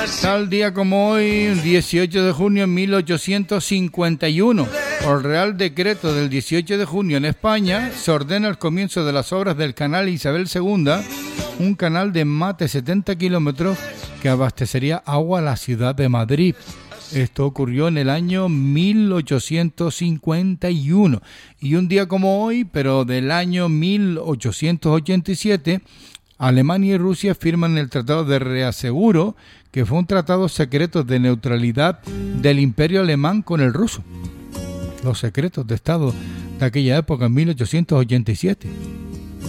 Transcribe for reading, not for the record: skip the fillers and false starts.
Tal día como hoy, 18 de junio de 1851, por Real Decreto del 18 de junio en España, se ordena el comienzo de las obras del canal Isabel II, un canal de más de 70 kilómetros que abastecería agua a la ciudad de Madrid. Esto ocurrió en el año 1851. Y un día como hoy, pero del año 1887, Alemania y Rusia firman el Tratado de Reaseguro, que fue un tratado secreto de neutralidad del Imperio Alemán con el ruso. Los secretos de Estado de aquella época, en 1887.